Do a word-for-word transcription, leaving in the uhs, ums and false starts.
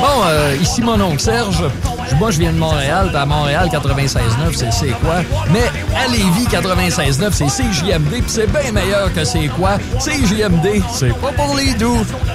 Bon, euh, ici mon oncle Serge. Moi, je viens de Montréal. À Montréal, quatre-vingt-seize neuf, c'est C'est quoi? Mais à Lévis, quatre-vingt-seize neuf, c'est C J M D, puis c'est bien meilleur que C'est quoi? C J M D, c'est pas pour les doux.